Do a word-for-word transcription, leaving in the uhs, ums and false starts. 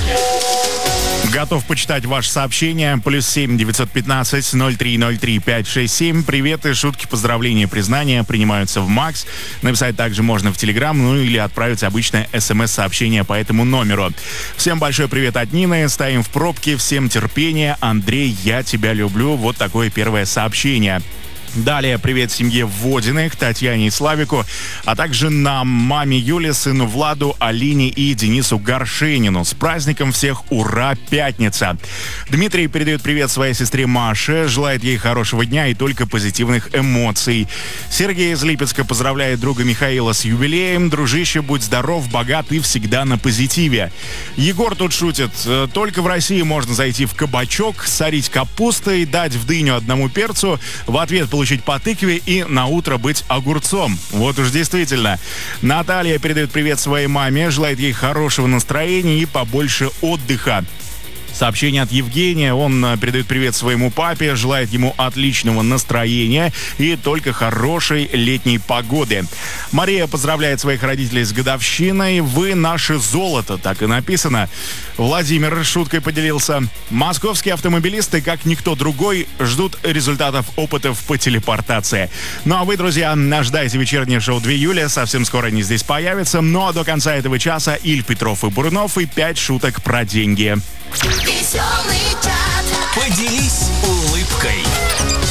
Готов почитать ваше сообщение. Плюс семь девятьсот пятнадцать ноль три ноль три пять шесть семь. Приветы, шутки, поздравления, признания принимаются в Макс. Написать также можно в Телеграм, ну или отправить обычное смс-сообщение по этому номеру. Всем большой привет от Нины. Стоим в пробке. Всем терпения. Андрей, я тебя люблю. Вот такое первое сообщение. Далее привет семье Водиных, Татьяне и Славику, а также нам, маме Юле, сыну Владу, Алине и Денису Горшенину. С праздником всех! Ура, пятница! Дмитрий передает привет своей сестре Маше, желает ей хорошего дня и только позитивных эмоций. Сергей из Липецка поздравляет друга Михаила с юбилеем. Дружище, будь здоров, богат и всегда на позитиве. Егор тут шутит. Только в России можно зайти в кабачок, сорить капустой, дать в дыню одному перцу, в ответ получить по тыкве и на утро быть огурцом. Вот уж действительно. Наталья передает привет своей маме, желает ей хорошего настроения и побольше отдыха. Сообщение от Евгения. Он передает привет своему папе, желает ему отличного настроения и только хорошей летней погоды. Мария поздравляет своих родителей с годовщиной. Вы наше золото, так и написано. Владимир шуткой поделился. Московские автомобилисты, как никто другой, ждут результатов опытов по телепортации. Ну а вы, друзья, ждайте вечернее шоу две июля. Совсем скоро они здесь появятся. Ну а до конца этого часа Иль, Петров и Бурунов и пять шуток про деньги. Веселый чат. Поделись улыбкой.